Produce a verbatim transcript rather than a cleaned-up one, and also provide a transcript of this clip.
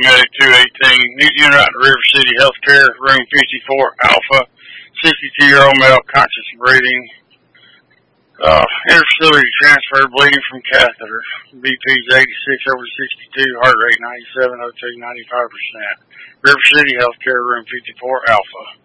Medic two eighteen. New unit out to River City Healthcare, room fifty-four Alpha. sixty-two-year-old male, conscious and breathing. Uh, interfacility transfer, bleeding from catheter. B P's eighty-six over sixty-two, heart rate ninety-seven, O two ninety-five percent. River City Healthcare, room fifty-four Alpha.